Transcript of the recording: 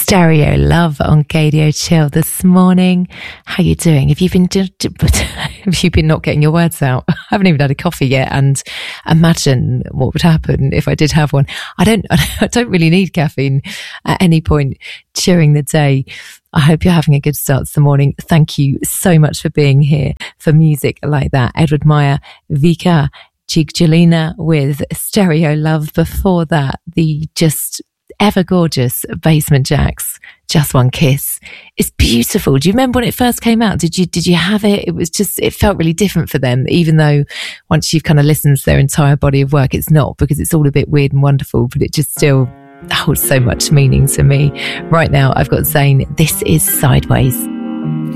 Stereo Love on KDO Chill this morning. How you doing? Have you been not getting your words out? I haven't even had a coffee yet, and imagine what would happen if I did have one. I don't really need caffeine at any point during the day. I hope you're having a good start to the morning. Thank you so much for being here for music like that. Edward Meyer, Vika Jigjalina with Stereo Love. Before that, the just ever gorgeous Basement Jaxx, Just One Kiss. It's beautiful. Do you remember when it first came out? Did you have it? It felt really different for them, even though once you've kind of listened to their entire body of work, it's not, because it's all a bit weird and wonderful, but it just still holds so much meaning to me. Right now, I've got Zayn. This is Sideways.